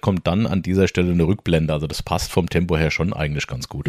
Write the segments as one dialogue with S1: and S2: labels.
S1: kommt dann an dieser Stelle eine Rückblende. Also das passt vom Tempo her schon eigentlich ganz gut.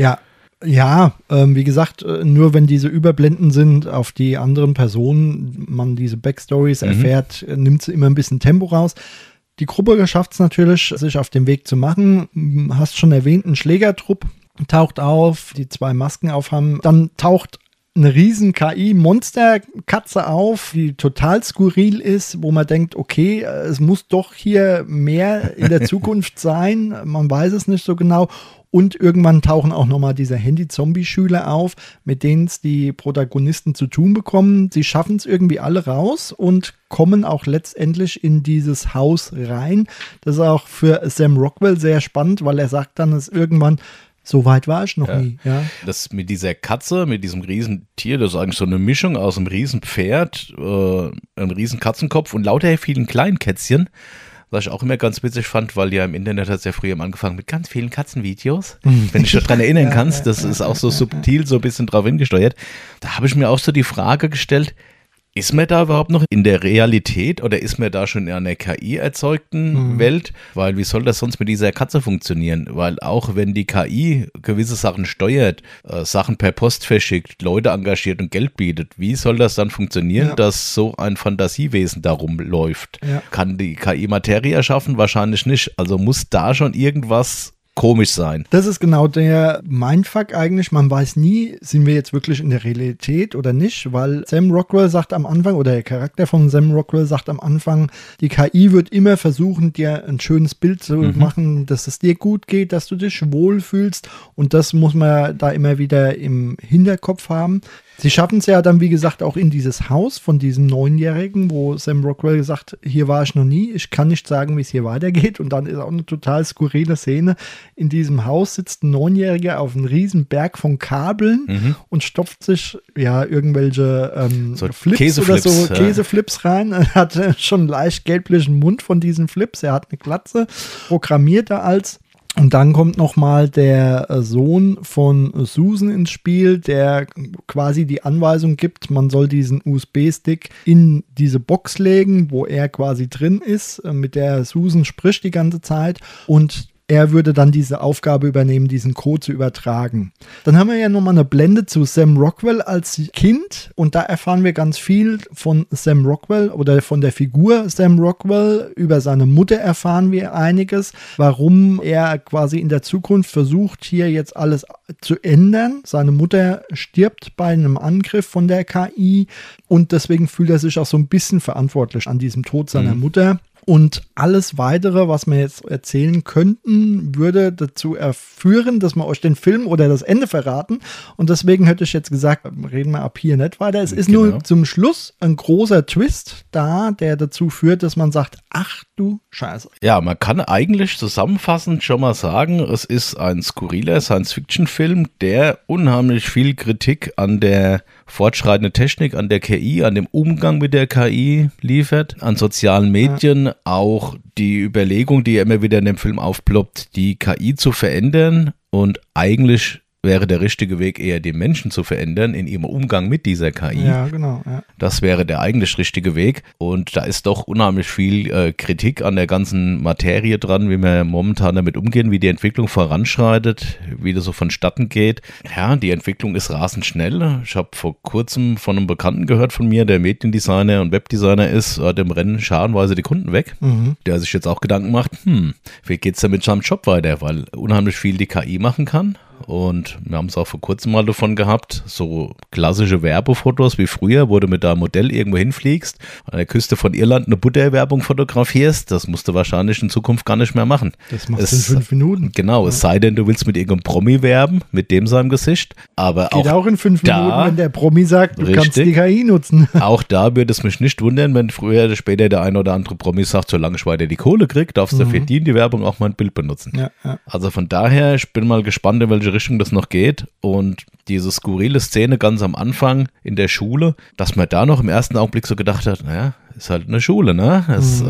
S2: Ja, wie gesagt, nur wenn diese Überblenden sind auf die anderen Personen, man diese Backstories erfährt, nimmt sie immer ein bisschen Tempo raus. Die Gruppe schafft es natürlich, sich auf den Weg zu machen. Hast schon erwähnt, ein Schlägertrupp taucht auf, die 2 Masken aufhaben. Dann taucht eine riesen KI-Monsterkatze auf, die total skurril ist, wo man denkt, okay, es muss doch hier mehr in der Zukunft sein. Man weiß es nicht so genau. Und irgendwann tauchen auch nochmal diese Handy-Zombie-Schüler auf, mit denen es die Protagonisten zu tun bekommen. Sie schaffen es irgendwie alle raus und kommen auch letztendlich in dieses Haus rein. Das ist auch für Sam Rockwell sehr spannend, weil er sagt dann, dass irgendwann, so weit war ich noch nie. Ja.
S1: Das mit dieser Katze, mit diesem Riesentier, das ist eigentlich so eine Mischung aus einem Riesenpferd, einem riesen Katzenkopf und lauter vielen kleinen Kätzchen. Was ich auch immer ganz witzig fand, weil ja im Internet hat es ja früher angefangen mit ganz vielen Katzenvideos. Wenn du dich daran erinnern kannst, das ist auch so subtil, so ein bisschen drauf hingesteuert. Da habe ich mir auch so die Frage gestellt, ist man da überhaupt noch in der Realität oder ist man da schon in einer KI-erzeugten Welt? Weil wie soll das sonst mit dieser Katze funktionieren? Weil auch wenn die KI gewisse Sachen steuert, Sachen per Post verschickt, Leute engagiert und Geld bietet, wie soll das dann funktionieren, dass so ein Fantasiewesen da rumläuft? Ja. Kann die KI Materie erschaffen? Wahrscheinlich nicht. Also muss da schon irgendwas komisch sein.
S2: Das ist genau der Mindfuck eigentlich. Man weiß nie, sind wir jetzt wirklich in der Realität oder nicht, weil Sam Rockwell sagt am Anfang, oder der Charakter von Sam Rockwell sagt am Anfang, die KI wird immer versuchen, dir ein schönes Bild zu machen, dass es dir gut geht, dass du dich wohlfühlst, und das muss man da immer wieder im Hinterkopf haben. Sie schaffen es ja dann, wie gesagt, auch in dieses Haus von diesem 9-Jährigen, wo Sam Rockwell gesagt, hier war ich noch nie, ich kann nicht sagen, wie es hier weitergeht. Und dann ist auch eine total skurrile Szene. In diesem Haus sitzt ein 9-Jähriger auf einem riesen Berg von Kabeln und stopft sich ja irgendwelche so Flips
S1: Käseflips,
S2: oder so, Käseflips rein. Er hat schon einen leicht gelblichen Mund von diesen Flips. Er hat eine Glatze, programmiert er als. Und dann kommt nochmal der Sohn von Susan ins Spiel, der quasi die Anweisung gibt, man soll diesen USB-Stick in diese Box legen, wo er quasi drin ist, mit der Susan spricht die ganze Zeit, und er würde dann diese Aufgabe übernehmen, diesen Code zu übertragen. Dann haben wir ja nochmal eine Blende zu Sam Rockwell als Kind, und da erfahren wir ganz viel von Sam Rockwell oder von der Figur Sam Rockwell. Über seine Mutter erfahren wir einiges, warum er quasi in der Zukunft versucht, hier jetzt alles zu ändern. Seine Mutter stirbt bei einem Angriff von der KI, und deswegen fühlt er sich auch so ein bisschen verantwortlich an diesem Tod seiner Mutter. Und alles Weitere, was wir jetzt erzählen könnten, würde dazu führen, dass wir euch den Film oder das Ende verraten. Und deswegen hätte ich jetzt gesagt, reden wir ab hier nicht weiter. Es ist nur zum Schluss ein großer Twist da, der dazu führt, dass man sagt, ach du Scheiße.
S1: Ja, man kann eigentlich zusammenfassend schon mal sagen, es ist ein skurriler Science-Fiction-Film, der unheimlich viel Kritik an der fortschreitenden Technik, an der KI, an dem Umgang mit der KI liefert, an sozialen Medien, auch die Überlegung, die immer wieder in dem Film aufploppt, die KI zu verändern, und eigentlich wäre der richtige Weg eher, die Menschen zu verändern in ihrem Umgang mit dieser KI.
S2: Ja, genau. Ja.
S1: Das wäre der eigentlich richtige Weg. Und da ist doch unheimlich viel Kritik an der ganzen Materie dran, wie wir momentan damit umgehen, wie die Entwicklung voranschreitet, wie das so vonstatten geht. Ja, die Entwicklung ist rasend schnell. Ich habe vor kurzem von einem Bekannten gehört von mir, der Mediendesigner und Webdesigner ist, hat im Rennen scharenweise die Kunden weg, der sich jetzt auch Gedanken macht, wie geht's denn mit seinem Job weiter, weil unheimlich viel die KI machen kann. Und wir haben es auch vor kurzem mal davon gehabt, so klassische Werbefotos wie früher, wo du mit deinem Modell irgendwo hinfliegst, an der Küste von Irland eine Butterwerbung fotografierst, das musst du wahrscheinlich in Zukunft gar nicht mehr machen.
S2: Das machst du in 5 Minuten.
S1: Genau, es sei denn, du willst mit irgendeinem Promi werben, mit dem seinem Gesicht. Aber
S2: geht auch in 5
S1: da,
S2: Minuten, wenn der Promi sagt, du kannst die KI nutzen.
S1: Auch da würde es mich nicht wundern, wenn früher oder später der ein oder andere Promi sagt, solange ich weiter die Kohle kriege, darfst du für die Werbung auch mein Bild benutzen.
S2: Ja.
S1: Also von daher, ich bin mal gespannt, in welche Richtung das noch geht, und diese skurrile Szene ganz am Anfang in der Schule, dass man da noch im ersten Augenblick so gedacht hat, naja, ist halt eine Schule, ne?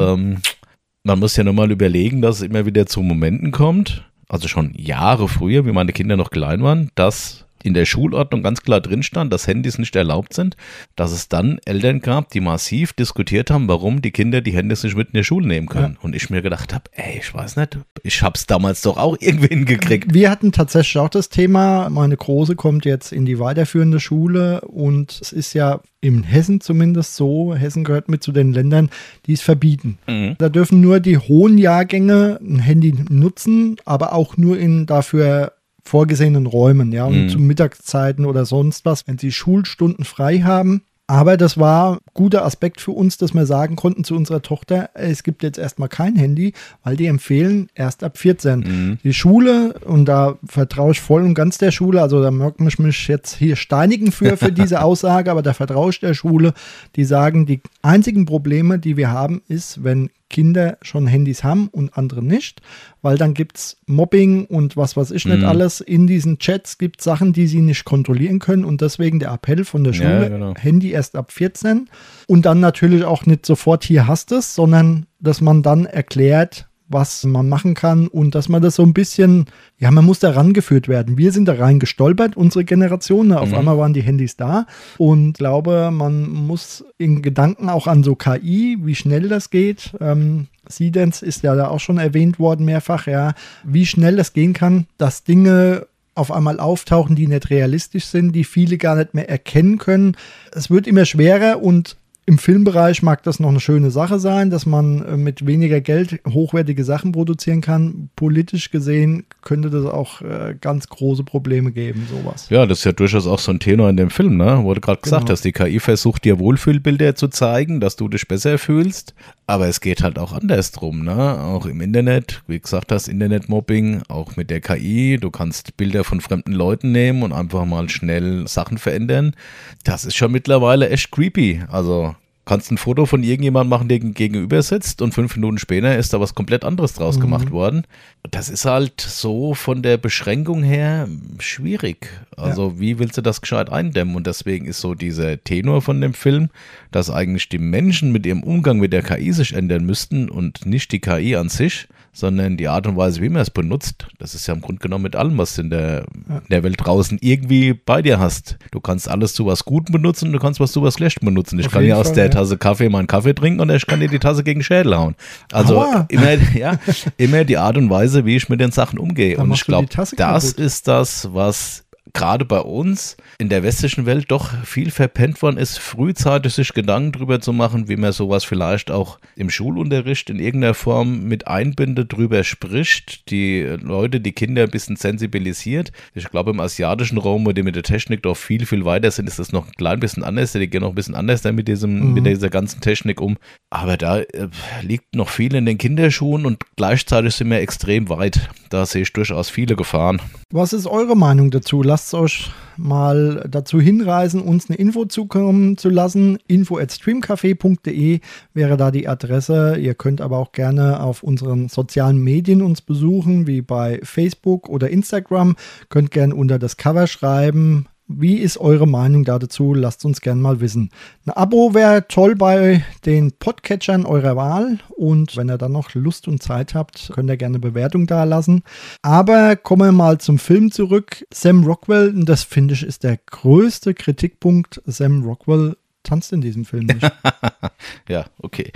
S1: Man muss ja nochmal überlegen, dass es immer wieder zu Momenten kommt, also schon Jahre früher, wie meine Kinder noch klein waren, dass in der Schulordnung ganz klar drin stand, dass Handys nicht erlaubt sind, dass es dann Eltern gab, die massiv diskutiert haben, warum die Kinder die Handys nicht mit in die Schule nehmen können. Und ich mir gedacht habe, ich weiß nicht, ich habe es damals doch auch irgendwie hingekriegt.
S2: Wir hatten tatsächlich auch das Thema, meine Große kommt jetzt in die weiterführende Schule und es ist ja in Hessen zumindest so, Hessen gehört mit zu den Ländern, die es verbieten. Da dürfen nur die hohen Jahrgänge ein Handy nutzen, aber auch nur in dafür vorgesehenen Räumen, ja, und zu Mittagszeiten oder sonst was, wenn sie Schulstunden frei haben. Aber das war ein guter Aspekt für uns, dass wir sagen konnten zu unserer Tochter, es gibt jetzt erstmal kein Handy, weil die empfehlen erst ab 14. Die Schule, und da vertraue ich voll und ganz der Schule, also da mag ich mich jetzt hier steinigen für diese Aussage, aber da vertraue ich der Schule, die sagen, die einzigen Probleme, die wir haben, ist, wenn Kinder schon Handys haben und andere nicht, weil dann gibt es Mobbing und was weiß ich nicht alles. In diesen Chats gibt es Sachen, die sie nicht kontrollieren können und deswegen der Appell von der Schule, Handy erst ab 14 und dann natürlich auch nicht sofort hier hast es, sondern dass man dann erklärt, was man machen kann und dass man das so ein bisschen, ja, man muss da rangeführt werden. Wir sind da reingestolpert, unsere Generation, auf einmal waren die Handys da und glaube, man muss in Gedanken auch an so KI, wie schnell das geht. Seedance ist ja da auch schon erwähnt worden mehrfach, ja, wie schnell das gehen kann, dass Dinge auf einmal auftauchen, die nicht realistisch sind, die viele gar nicht mehr erkennen können. Es wird immer schwerer und im Filmbereich mag das noch eine schöne Sache sein, dass man mit weniger Geld hochwertige Sachen produzieren kann. Politisch gesehen könnte das auch ganz große Probleme geben, sowas.
S1: Ja, das ist ja durchaus auch so ein Tenor in dem Film, ne? Wo du gerade gesagt hast, die KI versucht dir Wohlfühlbilder zu zeigen, dass du dich besser fühlst, aber es geht halt auch andersrum, ne? Auch im Internet, wie gesagt hast, Internetmobbing, auch mit der KI, du kannst Bilder von fremden Leuten nehmen und einfach mal schnell Sachen verändern. Das ist schon mittlerweile echt creepy, also kannst ein Foto von irgendjemandem machen, der gegenüber sitzt und 5 Minuten später ist da was komplett anderes draus gemacht worden. Das ist halt so von der Beschränkung her schwierig. Also wie willst du das gescheit eindämmen? Und deswegen ist so dieser Tenor von dem Film, dass eigentlich die Menschen mit ihrem Umgang mit der KI sich ändern müssten und nicht die KI an sich, sondern die Art und Weise, wie man es benutzt. Das ist ja im Grunde genommen mit allem, was du in der Welt draußen irgendwie bei dir hast. Du kannst alles zu was Guten benutzen, du kannst was zu was Schlechtem benutzen. Ich kann ja aus der Tasse Kaffee meinen Kaffee trinken und ich kann dir die Tasse gegen den Schädel hauen. Also immer die Art und Weise, wie ich mit den Sachen umgehe. Und ich glaube, das ist das, was gerade bei uns in der westlichen Welt doch viel verpennt worden ist, frühzeitig sich Gedanken darüber zu machen, wie man sowas vielleicht auch im Schulunterricht in irgendeiner Form mit einbindet, drüber spricht, die Leute, die Kinder ein bisschen sensibilisiert. Ich glaube, im asiatischen Raum, wo die mit der Technik doch viel, viel weiter sind, ist das noch ein klein bisschen anders. Die gehen noch ein bisschen anders mit dieser ganzen Technik um. Aber da liegt noch viel in den Kinderschuhen und gleichzeitig sind wir extrem weit. Da sehe ich durchaus viele Gefahren.
S2: Was ist eure Meinung dazu? Lasst euch mal dazu hinreißen, uns eine Info zukommen zu lassen. info@streamcafé.de wäre da die Adresse. Ihr könnt aber auch gerne auf unseren sozialen Medien uns besuchen, wie bei Facebook oder Instagram. Könnt gerne unter das Cover schreiben. Wie ist eure Meinung dazu? Lasst uns gerne mal wissen. Ein Abo wäre toll bei den Podcatchern eurer Wahl und wenn ihr dann noch Lust und Zeit habt, könnt ihr gerne eine Bewertung da lassen. Aber kommen wir mal zum Film zurück. Sam Rockwell, und das finde ich ist der größte Kritikpunkt. Sam Rockwell tanzt in diesem Film nicht.
S1: Ja, okay.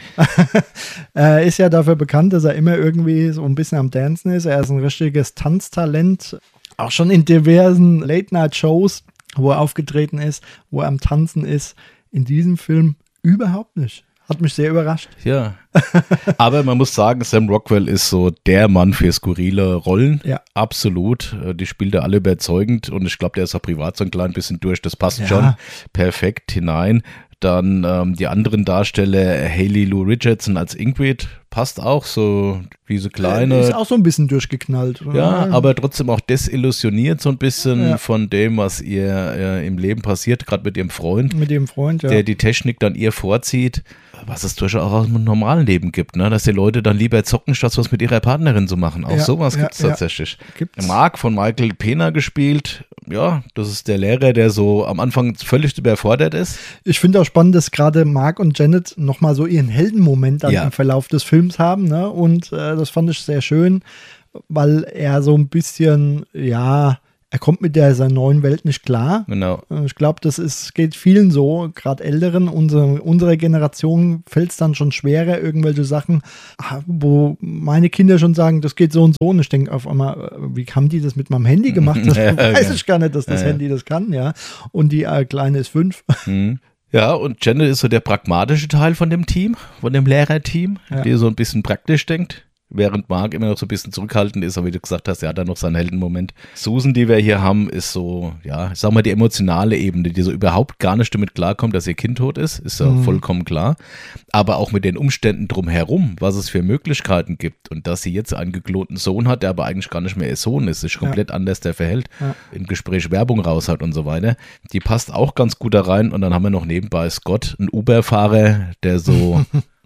S2: Er ist ja dafür bekannt, dass er immer irgendwie so ein bisschen am Dancen ist. Er ist ein richtiges Tanztalent. Auch schon in diversen Late-Night-Shows, wo er aufgetreten ist, wo er am Tanzen ist. In diesem Film überhaupt nicht. Hat mich sehr überrascht.
S1: Ja, aber man muss sagen, Sam Rockwell ist so der Mann für skurrile Rollen. Ja. Absolut. Die spielt er alle überzeugend und ich glaube, der ist auch privat so ein klein bisschen durch. Das passt schon perfekt hinein. Dann die anderen Darsteller, Hayley Lou Richardson als Ingrid, passt auch so, diese kleine.
S2: Ist auch so ein bisschen durchgeknallt. Oder?
S1: Ja, aber trotzdem auch desillusioniert so ein bisschen von dem, was ihr im Leben passiert, gerade mit ihrem Freund.
S2: Mit ihrem Freund, ja.
S1: Der die Technik dann ihr vorzieht, was es durchaus auch im normalen Leben gibt, ne? Dass die Leute dann lieber zocken, statt was mit ihrer Partnerin zu machen. Auch sowas gibt es tatsächlich. Mark von Michael Pena gespielt. Ja, das ist der Lehrer, der so am Anfang völlig überfordert ist.
S2: Ich finde auch spannend, dass gerade Mark und Janet nochmal so ihren Heldenmoment dann im Verlauf des Films haben, ne? Und das fand ich sehr schön, weil er so ein bisschen, er kommt mit seiner neuen Welt nicht klar.
S1: Genau.
S2: Ich glaube, geht vielen so, gerade Älteren, unserer Generation fällt es dann schon schwerer, irgendwelche Sachen, wo meine Kinder schon sagen, das geht so und so. Und ich denke auf einmal, wie haben die das mit meinem Handy gemacht? Das weiß ich gar nicht, dass das Handy das kann, ja. Und die Kleine ist 5.
S1: Ja, und Janet ist so der pragmatische Teil von dem Team, von dem Lehrerteam, der so ein bisschen praktisch denkt. Während Mark immer noch so ein bisschen zurückhaltend ist, aber wie du gesagt hast, er hat da noch seinen Heldenmoment. Susan, die wir hier haben, ist so, ja, ich sag mal, die emotionale Ebene, die so überhaupt gar nicht damit klarkommt, dass ihr Kind tot ist ja vollkommen klar. Aber auch mit den Umständen drumherum, was es für Möglichkeiten gibt und dass sie jetzt einen geklonten Sohn hat, der aber eigentlich gar nicht mehr ihr Sohn ist, sich komplett anders der verhält, im Gespräch Werbung raus hat und so weiter. Die passt auch ganz gut da rein und dann haben wir noch nebenbei Scott, ein Uber-Fahrer, der so...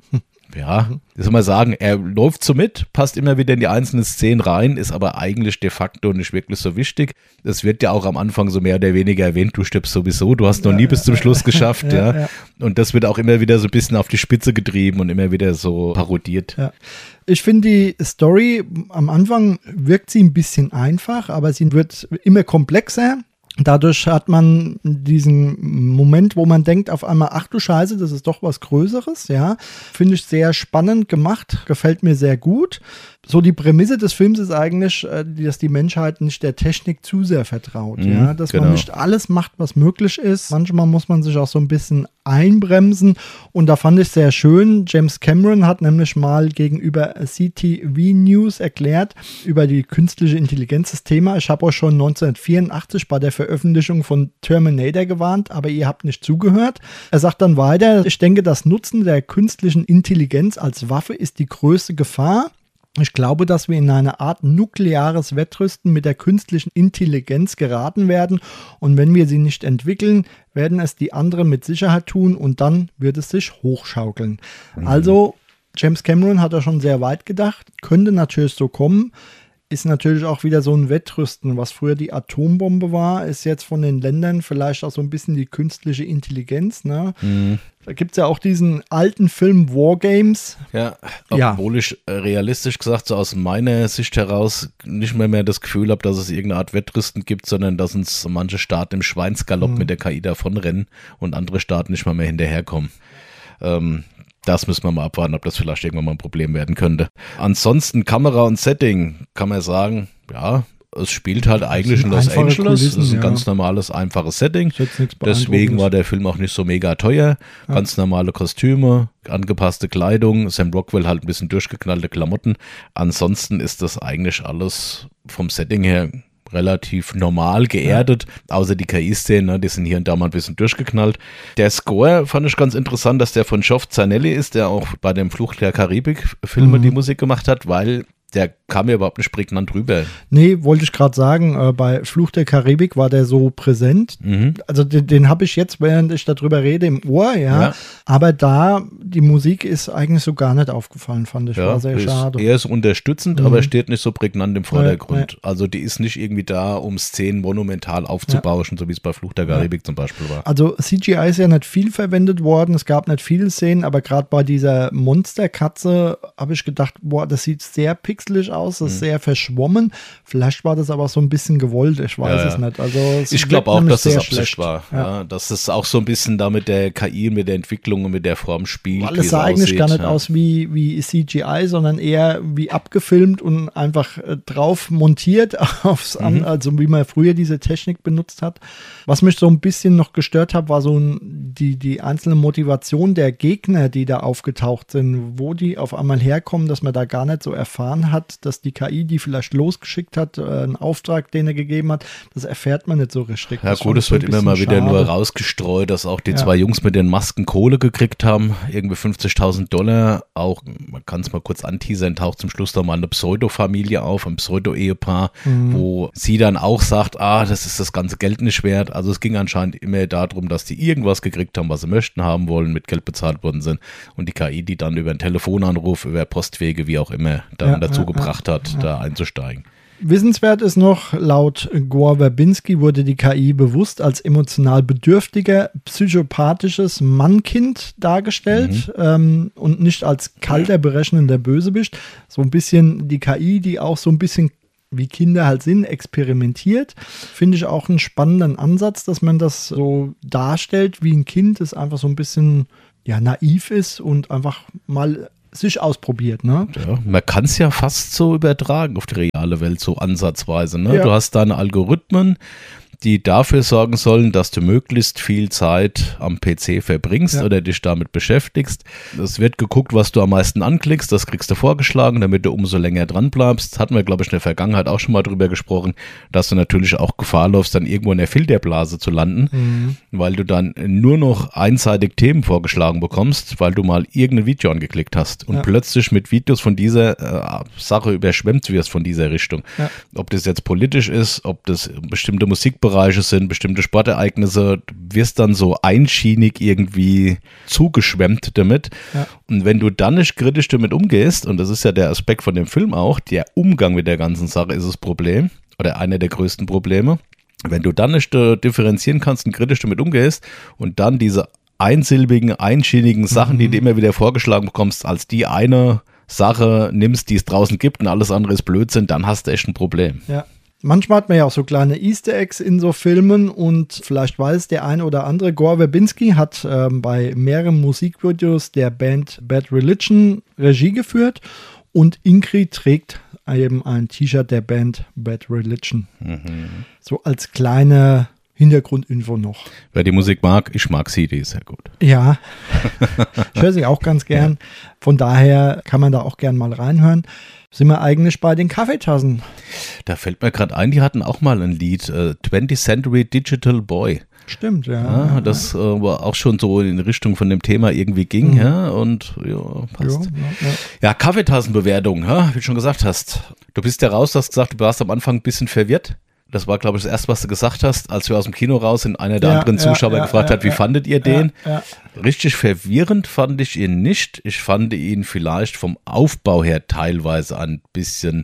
S1: Ja, wie soll man sagen, er läuft so mit, passt immer wieder in die einzelnen Szenen rein, ist aber eigentlich de facto nicht wirklich so wichtig. Es wird ja auch am Anfang so mehr oder weniger erwähnt, du stirbst sowieso, du hast noch nie bis zum Schluss geschafft, ja. Und das wird auch immer wieder so ein bisschen auf die Spitze getrieben und immer wieder so parodiert. Ja.
S2: Ich finde die Story, am Anfang wirkt sie ein bisschen einfach, aber sie wird immer komplexer. Dadurch hat man diesen Moment, wo man denkt auf einmal, ach du Scheiße, das ist doch was Größeres, ja. Finde ich sehr spannend gemacht, gefällt mir sehr gut. So die Prämisse des Films ist eigentlich, dass die Menschheit nicht der Technik zu sehr vertraut, ja. Dass man nicht alles macht, was möglich ist. Manchmal muss man sich auch so ein bisschen einbremsen und da fand ich sehr schön, James Cameron hat nämlich mal gegenüber CTV News erklärt, über die künstliche Intelligenz das Thema. Ich habe euch schon 1984 bei der Veröffentlichung von Terminator gewarnt, aber ihr habt nicht zugehört. Er sagt dann weiter, ich denke, das Nutzen der künstlichen Intelligenz als Waffe ist die größte Gefahr. Ich glaube, dass wir in eine Art nukleares Wettrüsten mit der künstlichen Intelligenz geraten werden und wenn wir sie nicht entwickeln, werden es die anderen mit Sicherheit tun und dann wird es sich hochschaukeln. Also James Cameron hat da schon sehr weit gedacht, könnte natürlich so kommen. Ist natürlich auch wieder so ein Wettrüsten, was früher die Atombombe war, ist jetzt von den Ländern vielleicht auch so ein bisschen die künstliche Intelligenz, ne? Da gibt es ja auch diesen alten Film War Games.
S1: Ja, obwohl ich realistisch gesagt so aus meiner Sicht heraus nicht mehr das Gefühl habe, dass es irgendeine Art Wettrüsten gibt, sondern dass uns manche Staaten im Schweinsgalopp mit der KI davonrennen und andere Staaten nicht mal mehr hinterherkommen. Das müssen wir mal abwarten, ob das vielleicht irgendwann mal ein Problem werden könnte. Ansonsten Kamera und Setting kann man sagen, ja, es spielt halt eigentlich in Los Angeles. Das ist ein ganz normales, einfaches Setting. Deswegen war der Film auch nicht so mega teuer. Ganz normale Kostüme, angepasste Kleidung, Sam Rockwell halt ein bisschen durchgeknallte Klamotten. Ansonsten ist das eigentlich alles vom Setting her relativ normal geerdet, außer die KI-Szenen, ne, die sind hier und da mal ein bisschen durchgeknallt. Der Score fand ich ganz interessant, dass der von Geoff Zanelli ist, der auch bei dem Fluch der Karibik-Filme die Musik gemacht hat, weil der kam mir überhaupt nicht prägnant rüber.
S2: Nee, wollte ich gerade sagen, bei Fluch der Karibik war der so präsent. Also den habe ich jetzt, während ich darüber rede, im Ohr, ja. Aber da, die Musik ist eigentlich so gar nicht aufgefallen, fand ich. War sehr schade.
S1: Er ist unterstützend, aber steht nicht so prägnant im Vordergrund. Also die ist nicht irgendwie da, um Szenen monumental aufzubauschen, so wie es bei Fluch der Karibik zum Beispiel war.
S2: Also CGI ist ja nicht viel verwendet worden, es gab nicht viele Szenen, aber gerade bei dieser Monsterkatze habe ich gedacht, boah, das sieht sehr pixelig aus, das ist sehr verschwommen. Vielleicht war das aber so ein bisschen gewollt, ich weiß es nicht. Also
S1: ich glaube auch, dass das Absicht war. Ja, dass es auch so ein bisschen da mit der KI, mit der Entwicklung und mit der Form spielt.
S2: Weil es sah eigentlich gar nicht aus wie CGI, sondern eher wie abgefilmt und einfach drauf montiert, also wie man früher diese Technik benutzt hat. Was mich so ein bisschen noch gestört hat, war so die einzelne Motivation der Gegner, die da aufgetaucht sind, wo die auf einmal herkommen, dass man da gar nicht so erfahren hat, dass die KI die vielleicht losgeschickt hat, einen Auftrag, den er gegeben hat, das erfahrt man nicht so richtig.
S1: Ja gut, es wird immer mal wieder nur rausgestreut, dass auch die zwei Jungs mit den Masken Kohle gekriegt haben, irgendwie $50.000, auch, man kann es mal kurz anteasern, taucht zum Schluss noch mal eine Pseudo-Familie auf, ein Pseudo-Ehepaar, wo sie dann auch sagt, das ist das ganze Geld nicht wert. Also es ging anscheinend immer darum, dass die irgendwas gekriegt haben, was sie möchten haben wollen, mit Geld bezahlt worden sind und die KI, die dann über einen Telefonanruf, über Postwege, wie auch immer, dann dazu gebracht hat, da einzusteigen.
S2: Wissenswert ist noch, laut Gore Verbinski wurde die KI bewusst als emotional bedürftiger, psychopathisches Mann-Kind dargestellt und nicht als kalter, berechnender Bösewicht. So ein bisschen die KI, die auch so ein bisschen wie Kinder halt sind, experimentiert. Finde ich auch einen spannenden Ansatz, dass man das so darstellt, wie ein Kind, das einfach so ein bisschen naiv ist und einfach mal sich ausprobiert, ne?
S1: Ja, man kann es ja fast so übertragen auf die reale Welt, so ansatzweise, ne?
S2: Ja.
S1: Du hast deine Algorithmen, die dafür sorgen sollen, dass du möglichst viel Zeit am PC verbringst oder dich damit beschäftigst. Es wird geguckt, was du am meisten anklickst, das kriegst du vorgeschlagen, damit du umso länger dran bleibst. Hatten wir, glaube ich, in der Vergangenheit auch schon mal drüber gesprochen, dass du natürlich auch Gefahr läufst, dann irgendwo in der Filterblase zu landen, weil du dann nur noch einseitig Themen vorgeschlagen bekommst, weil du mal irgendein Video angeklickt hast und plötzlich mit Videos von dieser Sache überschwemmt wirst, von dieser Richtung. Ja. Ob das jetzt politisch ist, ob das bestimmte Musikbereiche sind, bestimmte Sportereignisse, du wirst dann so einschienig irgendwie zugeschwemmt damit. Ja. Und wenn du dann nicht kritisch damit umgehst, und das ist ja der Aspekt von dem Film auch, der Umgang mit der ganzen Sache ist das Problem oder einer der größten Probleme. Wenn du dann nicht differenzieren kannst und kritisch damit umgehst und dann diese einsilbigen, einschienigen Sachen, die du immer wieder vorgeschlagen bekommst, als die eine Sache nimmst, die es draußen gibt und alles andere ist Blödsinn, dann hast du echt ein Problem.
S2: Ja. Manchmal hat man ja auch so kleine Easter Eggs in so Filmen und vielleicht weiß der eine oder andere, Gore Verbinski hat bei mehreren Musikvideos der Band Bad Religion Regie geführt und Ingrid trägt eben ein T-Shirt der Band Bad Religion. So als kleine Hintergrundinfo noch.
S1: Wer die Musik mag, ich mag sie, die ist sehr gut.
S2: Ja, ich höre sie auch ganz gern. Von daher kann man da auch gern mal reinhören. Sind wir eigentlich bei den Kaffeetassen?
S1: Da fällt mir gerade ein, die hatten auch mal ein Lied, 20th Century Digital Boy.
S2: Stimmt, ja.
S1: Das war auch schon so in Richtung von dem Thema irgendwie ging, und passt. Ja, Kaffeetassenbewertung, wie du schon gesagt hast. Du bist ja raus, hast gesagt, du warst am Anfang ein bisschen verwirrt. Das war, glaube ich, das Erste, was du gesagt hast, als wir aus dem Kino raus sind, einer der anderen Zuschauer gefragt hat, wie fandet ihr den? Richtig verwirrend fand ich ihn nicht. Ich fand ihn vielleicht vom Aufbau her teilweise hat ein bisschen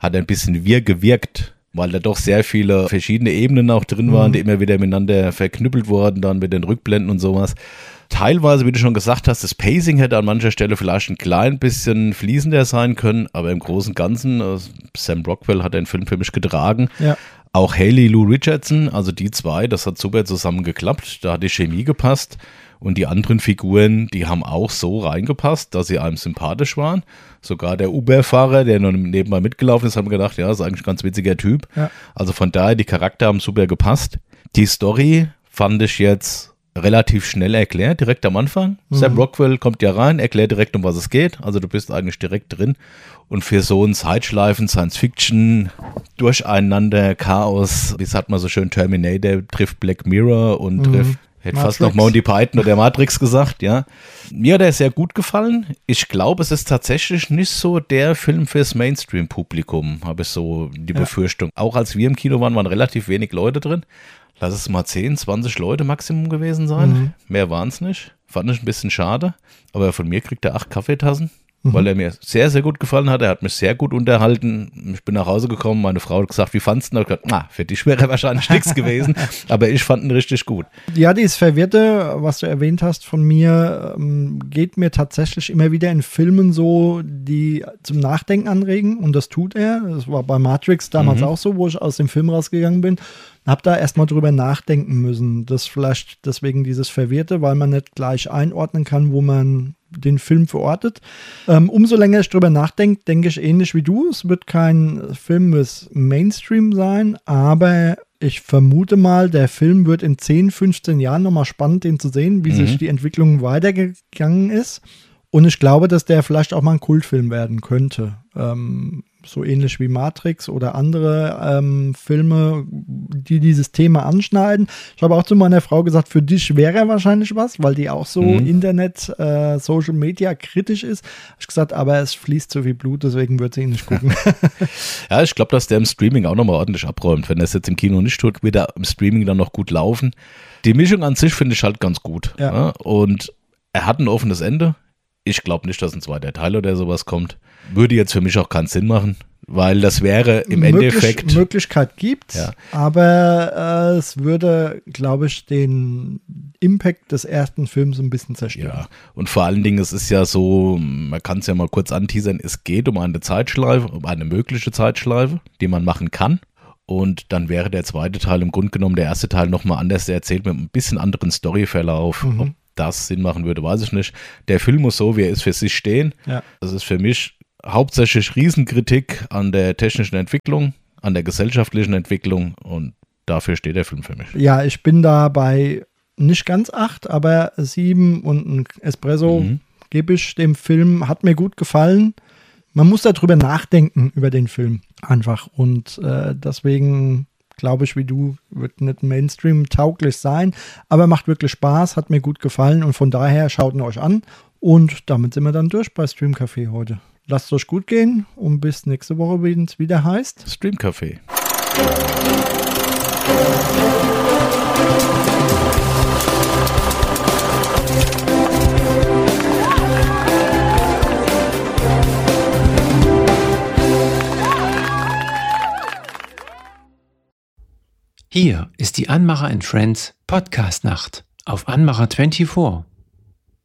S1: wirr gewirkt, weil da doch sehr viele verschiedene Ebenen auch drin waren, die immer wieder miteinander verknüppelt wurden, dann mit den Rückblenden und sowas. Teilweise, wie du schon gesagt hast, das Pacing hätte an mancher Stelle vielleicht ein klein bisschen fließender sein können, aber im Großen und Ganzen, Sam Rockwell hat den Film für mich getragen. Ja. Auch Haley Lou Richardson, also die zwei, das hat super zusammen geklappt, da hat die Chemie gepasst und die anderen Figuren, die haben auch so reingepasst, dass sie einem sympathisch waren. Sogar der Uber-Fahrer, der nur nebenbei mitgelaufen ist, haben wir gedacht, ja, ist eigentlich ein ganz witziger Typ. Ja. Also von daher, die Charakter haben super gepasst. Die Story fand ich jetzt relativ schnell erklärt, direkt am Anfang. Sam Rockwell kommt ja rein, erklärt direkt, um was es geht. Also du bist eigentlich direkt drin. Und für so ein Zeitschleifen, Science-Fiction, Durcheinander, Chaos, wie sagt man so schön, Terminator trifft Black Mirror und trifft, hätte fast noch Monty Python oder Matrix gesagt, ja. Mir hat er sehr gut gefallen. Ich glaube, es ist tatsächlich nicht so der Film fürs Mainstream-Publikum, habe ich so die Befürchtung. Auch als wir im Kino waren relativ wenig Leute drin. Lass es mal 10, 20 Leute Maximum gewesen sein. Mehr waren es nicht. Fand ich ein bisschen schade. Aber von mir kriegt er 8 Kaffeetassen, weil er mir sehr, sehr gut gefallen hat. Er hat mich sehr gut unterhalten. Ich bin nach Hause gekommen, meine Frau hat gesagt, wie fandst du ihn? Ich habe gesagt, für dich wäre er wahrscheinlich nichts gewesen. Aber ich fand ihn richtig gut. Ja,
S2: dieses Verwirrte, was du erwähnt hast von mir, geht mir tatsächlich immer wieder in Filmen so, die zum Nachdenken anregen. Und das tut er. Das war bei Matrix damals auch so, wo ich aus dem Film rausgegangen bin. Habe da erstmal drüber nachdenken müssen. Das vielleicht deswegen dieses Verwirrte, weil man nicht gleich einordnen kann, wo man den Film verortet. Umso länger ich drüber nachdenke, denke ich ähnlich wie du. Es wird kein Film des Mainstream sein, aber ich vermute mal, der Film wird in 10, 15 Jahren nochmal spannend, den zu sehen, wie sich die Entwicklung weitergegangen ist. Und ich glaube, dass der vielleicht auch mal ein Kultfilm werden könnte. So ähnlich wie Matrix oder andere Filme, die dieses Thema anschneiden. Ich habe auch zu meiner Frau gesagt, für dich wäre er wahrscheinlich was, weil die auch so Internet, Social Media kritisch ist. Ich gesagt, aber es fließt zu viel Blut, deswegen wird sie ihn nicht gucken.
S1: Ja, ich glaube, dass der im Streaming auch nochmal ordentlich abräumt. Wenn er es jetzt im Kino nicht tut, wird er im Streaming dann noch gut laufen. Die Mischung an sich finde ich halt ganz gut. Ja. Und er hat ein offenes Ende. Ich glaube nicht, dass ein zweiter Teil oder sowas kommt. Würde jetzt für mich auch keinen Sinn machen, weil das wäre im Endeffekt...
S2: Möglichkeit gibt, aber es würde, glaube ich, den Impact des ersten Films ein bisschen zerstören.
S1: Ja, und vor allen Dingen, es ist ja so, man kann es ja mal kurz anteasern, es geht um eine Zeitschleife, um eine mögliche Zeitschleife, die man machen kann. Und dann wäre der zweite Teil im Grunde genommen der erste Teil nochmal anders erzählt mit ein bisschen anderen Storyverlauf. Ob das Sinn machen würde, weiß ich nicht. Der Film muss so, wie er ist, für sich stehen.
S2: Ja.
S1: Das ist für mich hauptsächlich Riesenkritik an der technischen Entwicklung, an der gesellschaftlichen Entwicklung und dafür steht der Film für mich.
S2: Ja, ich bin da bei nicht ganz 8, aber 7 und ein Espresso gebe ich dem Film. Hat mir gut gefallen. Man muss darüber nachdenken, über den Film einfach. Und deswegen glaube ich, wie du, wird nicht Mainstream-tauglich sein, aber macht wirklich Spaß, hat mir gut gefallen und von daher schaut ihn euch an. Und damit sind wir dann durch bei Stream Café heute. Lasst es euch gut gehen und bis nächste Woche, wenn es wieder heißt
S1: Stream Café.
S3: Hier ist die Anmacher & Friends Podcast-Nacht auf Anmacher 24.